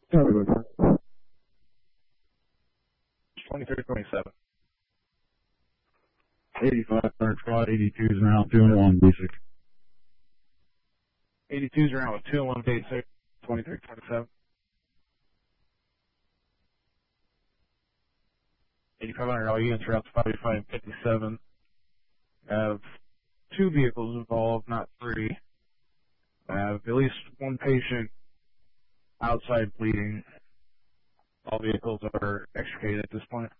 2327. 85 third squad, 82's around 2 and 1 basic. 82's around with 2 and 1 basic, 2327. 8500 all units route 5557. Have 2 vehicles involved, not 3. Have at least 1 patient outside bleeding. All vehicles are extricated at this point.